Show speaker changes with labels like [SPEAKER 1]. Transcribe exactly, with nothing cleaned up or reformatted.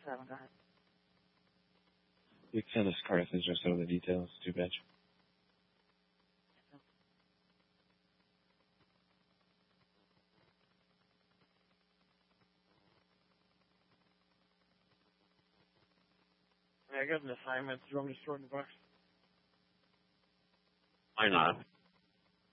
[SPEAKER 1] seven, go ahead.
[SPEAKER 2] You can send us a card message or some of the details. Too bad.
[SPEAKER 1] I got an assignment. Do you want me to store it in the box?
[SPEAKER 2] Why not?